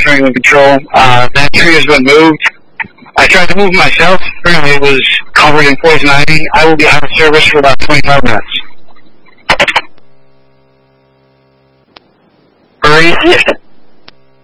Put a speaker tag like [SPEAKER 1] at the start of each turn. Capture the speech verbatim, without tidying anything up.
[SPEAKER 1] monitoring and control. Uh, that tree has been moved. I tried to move myself. Apparently it was covered in poison ivy. I will be out of service for about twenty-five minutes.
[SPEAKER 2] Racist